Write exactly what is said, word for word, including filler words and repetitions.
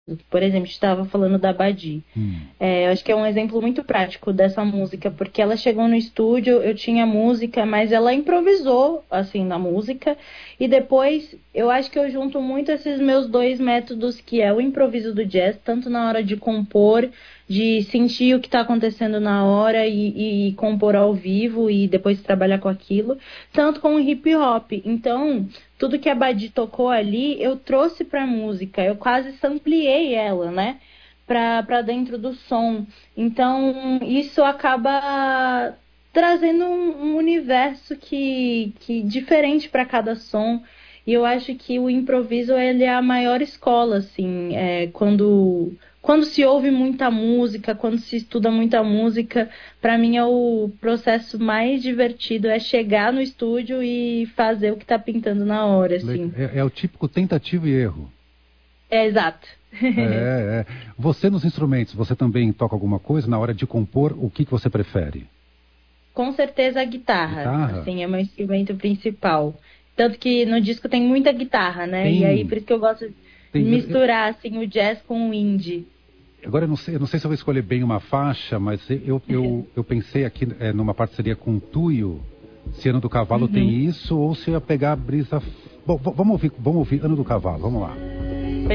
Por exemplo, a gente estava falando da Badi. Hum. É, eu acho que é um exemplo muito prático dessa música, porque ela chegou no estúdio, eu tinha música, mas ela improvisou, assim, na música, e depois eu acho que eu junto muito esses meus dois métodos, que é o improviso do jazz, tanto na hora de compor, de sentir o que está acontecendo na hora e, e compor ao vivo e depois trabalhar com aquilo, tanto com o hip hop. Então, tudo que a Badi tocou ali, eu trouxe pra música, eu quase sampleei ela, né? Pra, pra dentro do som. Então, isso acaba trazendo um, um universo que, que diferente para cada som. E eu acho que o improviso ele é a maior escola, assim, é, quando, quando se ouve muita música, quando se estuda muita música, para mim é o processo mais divertido, é chegar no estúdio e fazer o que tá pintando na hora, assim. É, é o típico tentativa e erro. É, exato. É, é. Você nos instrumentos, você também toca alguma coisa? Na hora de compor, o que, que você prefere? Com certeza a guitarra, Guitarra? assim, é meu instrumento principal. Tanto que no disco tem muita guitarra, né? Tem... E aí por isso que eu gosto de tem... misturar, assim, o jazz com o indie. Agora eu não sei, eu não sei se eu vou escolher bem uma faixa, mas eu, eu, eu pensei aqui é, numa parceria com o Tuyo, se Ano do Cavalo Uhum. tem isso, ou se eu ia pegar a brisa... Bom, vamos ouvir, vamos ouvir Ano do Cavalo, vamos lá.